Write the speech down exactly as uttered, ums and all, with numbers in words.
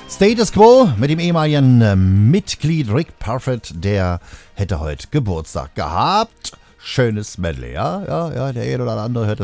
Status Quo mit dem ehemaligen äh, Mitglied Rick Parfitt, der hätte heute Geburtstag gehabt. Schönes Medley, ja, ja, ja, der eine oder andere hört